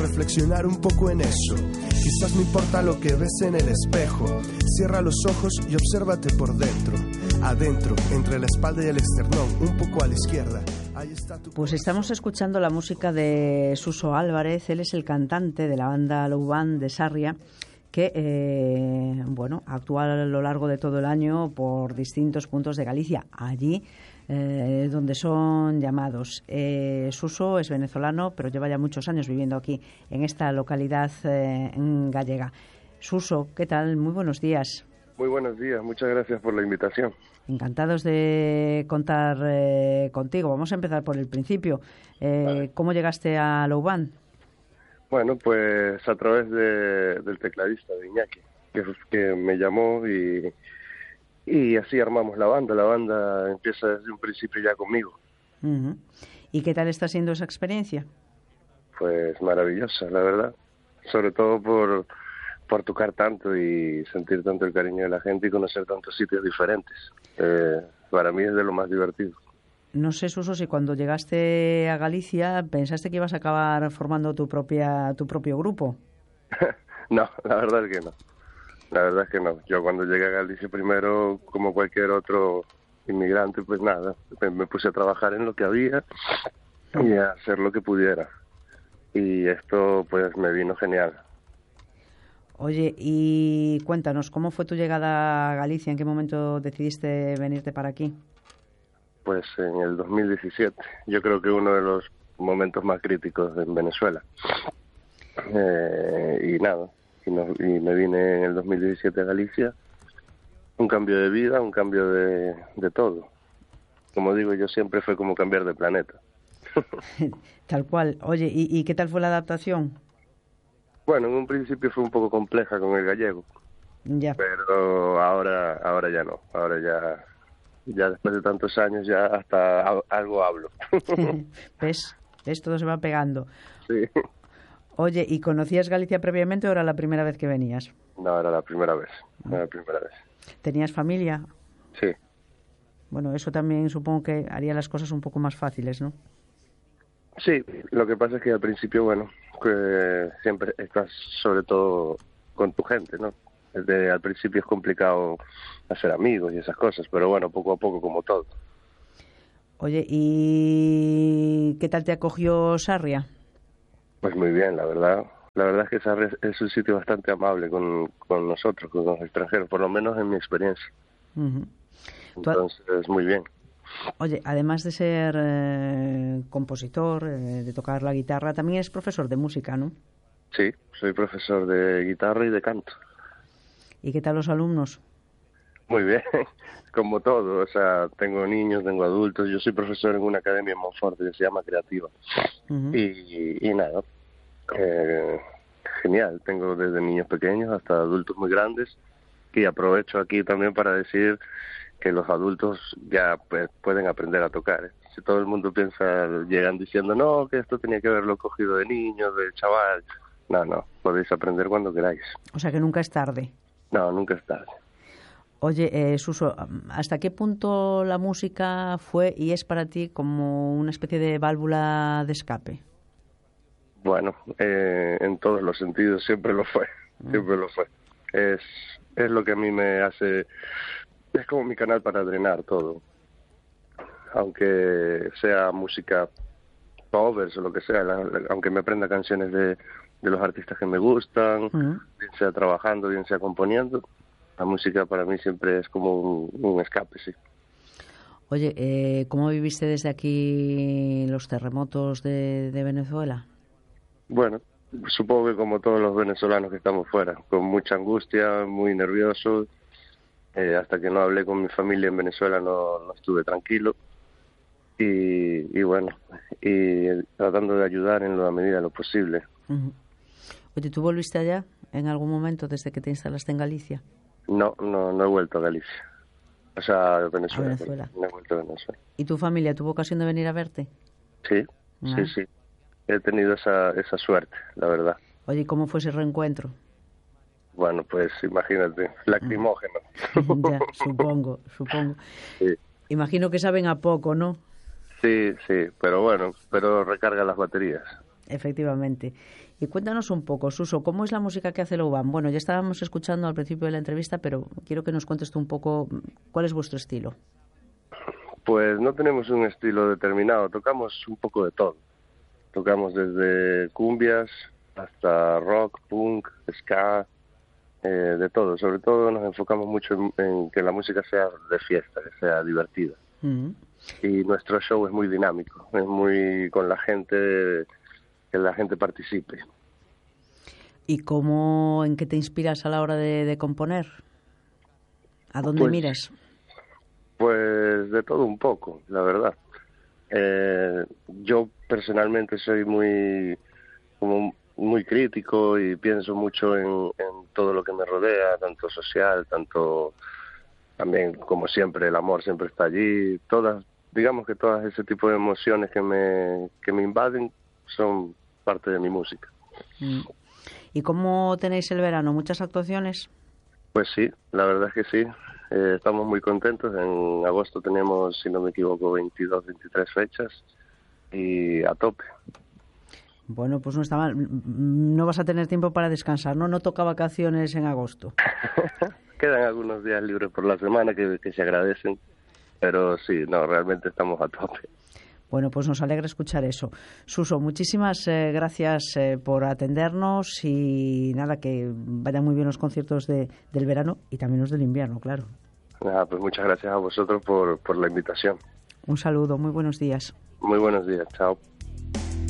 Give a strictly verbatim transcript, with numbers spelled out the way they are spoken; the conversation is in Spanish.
Reflexionar un poco en eso. Quizás no importa lo que ves en el espejo. Cierra los ojos y obsérvate por dentro. Adentro, entre la espalda y el esternón, un poco a la izquierda. Ahí está tu... Pues estamos escuchando la música de Suso Álvarez. Él es el cantante de la banda Low Band de Sarria, que eh, bueno, actúa a lo largo de todo el año por distintos puntos de Galicia, allí eh, donde son llamados. Eh, Suso es venezolano, pero lleva ya muchos años viviendo aquí, en esta localidad eh, gallega. Suso, ¿qué tal? Muy buenos días. Muy buenos días, muchas gracias por la invitación. Encantados de contar eh, contigo. Vamos a empezar por el principio. Eh, vale. ¿Cómo llegaste a Low Band? Bueno, pues a través de, del tecladista de Iñaki, que, que me llamó y, y así armamos la banda. La banda empieza desde un principio ya conmigo. Uh-huh. ¿Y qué tal está siendo esa experiencia? Pues maravillosa, la verdad. Sobre todo por, por tocar tanto y sentir tanto el cariño de la gente y conocer tantos sitios diferentes. Eh, para mí es de lo más divertido. No sé, Suso, si cuando llegaste a Galicia pensaste que ibas a acabar formando tu propia tu propio grupo. No, la verdad es que no. La verdad es que no. Yo cuando llegué a Galicia primero, como cualquier otro inmigrante, pues nada, me puse a trabajar en lo que había y a hacer lo que pudiera. Y esto pues me vino genial. Oye, y cuéntanos, ¿cómo fue tu llegada a Galicia? ¿En qué momento decidiste venirte para aquí? Pues en el dos mil diecisiete, yo creo que uno de los momentos más críticos en Venezuela. Eh, y nada, y, no, y me vine en el dos mil diecisiete a Galicia, un cambio de vida, un cambio de, de todo. Como digo, yo siempre fue como cambiar de planeta. Tal cual. Oye, ¿y, ¿y qué tal fue la adaptación? Bueno, en un principio fue un poco compleja con el gallego, ya. Pero ahora, ahora ya no, ahora ya... Ya después de tantos años ya hasta algo hablo. ¿Ves? ¿Ves? Todo se va pegando. Sí. Oye, ¿y conocías Galicia previamente o era la primera vez que venías? No, era la primera vez. Era la primera vez. ¿Tenías familia? Sí. Bueno, eso también supongo que haría las cosas un poco más fáciles, ¿no? Sí, lo que pasa es que al principio, bueno, que siempre estás sobre todo con tu gente, ¿no? Desde al principio es complicado hacer amigos y esas cosas, pero bueno, poco a poco como todo. Oye, ¿y qué tal te acogió Sarria? Pues muy bien, la verdad. La verdad es que Sarria es un sitio bastante amable con, con nosotros, con los extranjeros, por lo menos en mi experiencia. Uh-huh. Entonces, es muy bien. Oye, además de ser eh, compositor, eh, de tocar la guitarra, también eres profesor de música, ¿no? Sí, soy profesor de guitarra y de canto. ¿Y qué tal los alumnos? Muy bien, como todo, o sea, tengo niños, tengo adultos, yo soy profesor en una academia en Monforte que se llama Creativa. Uh-huh. y, y nada, eh, genial, tengo desde niños pequeños hasta adultos muy grandes y aprovecho aquí también para decir que los adultos ya pues, pueden aprender a tocar. ¿eh? Si todo el mundo piensa, llegan diciendo, no, que esto tenía que haberlo cogido de niños, de chaval, no, no, podéis aprender cuando queráis. O sea que nunca es tarde. No, nunca es tarde. Oye, eh, Suso, ¿hasta qué punto la música fue y es para ti como una especie de válvula de escape? Bueno, eh, en todos los sentidos siempre lo fue, siempre lo fue. Es, es lo que a mí me hace, es como mi canal para drenar todo. Aunque sea música covers o lo que sea, la, la, aunque me aprenda canciones de... de los artistas que me gustan, uh-huh. bien sea trabajando, bien sea componiendo, la música para mí siempre es como un, un escape, sí. Oye, eh, ¿cómo viviste desde aquí los terremotos de, de Venezuela? Bueno, supongo que como todos los venezolanos que estamos fuera, con mucha angustia, muy nervioso, eh, hasta que no hablé con mi familia en Venezuela no, no estuve tranquilo, y, y bueno, y tratando de ayudar en la medida de lo posible. Uh-huh. Oye, ¿tú volviste allá en algún momento desde que te instalaste en Galicia? No, no, no he vuelto a Galicia. O sea, a Venezuela. A Venezuela. No he vuelto a Venezuela. ¿Y tu familia tuvo ocasión de venir a verte? Sí, ah. sí, sí. He tenido esa, esa suerte, la verdad. Oye, ¿cómo fue ese reencuentro? Bueno, pues imagínate, lacrimógeno. Ya, supongo, supongo. Sí. Imagino que saben a poco, ¿no? Sí, sí, pero bueno, pero recarga las baterías. Efectivamente. Y cuéntanos un poco, Suso, ¿cómo es la música que hace Louban? Bueno, ya estábamos escuchando al principio de la entrevista, pero quiero que nos cuentes tú un poco cuál es vuestro estilo. Pues no tenemos un estilo determinado, tocamos un poco de todo. Tocamos desde cumbias hasta rock, punk, ska, eh, de todo. Sobre todo nos enfocamos mucho en, en que la música sea de fiesta, que sea divertida. Uh-huh. Y nuestro show es muy dinámico, es muy con la gente, que la gente participe. ¿Y cómo, en qué te inspiras a la hora de, de componer? ¿A dónde pues, miras? Pues de todo un poco, la verdad. Eh, yo personalmente soy muy como muy crítico y pienso mucho en, en todo lo que me rodea, tanto social, tanto también, como siempre, el amor siempre está allí. Todas, digamos que todas ese tipo de emociones que me que me invaden son parte de mi música. ¿Y cómo tenéis el verano? ¿Muchas actuaciones? Pues sí, la verdad es que sí. Eh, estamos muy contentos. En agosto tenemos, si no me equivoco, veintidós, veintitrés fechas y a tope. Bueno, pues no está mal. No vas a tener tiempo para descansar, ¿no? No toca vacaciones en agosto. Quedan algunos días libres por la semana que, que se agradecen, pero sí, no, realmente estamos a tope. Bueno, pues nos alegra escuchar eso. Suso, muchísimas eh, gracias eh, por atendernos y nada, que vayan muy bien los conciertos de, del verano y también los del invierno, claro. Nada, pues muchas gracias a vosotros por, por la invitación. Un saludo, muy buenos días. Muy buenos días, chao.